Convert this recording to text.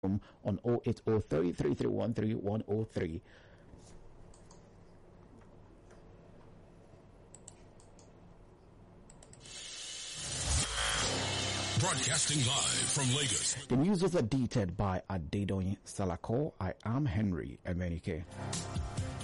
on 08033313103. Broadcasting live from Lagos. The news was edited by Adedoyin Salako. I am Henry Emenike.